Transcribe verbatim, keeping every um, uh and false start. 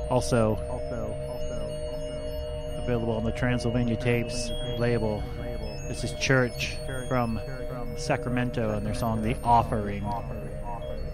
Also available on the Transylvania Tapes label. This is Church from Sacramento and their song The Offering.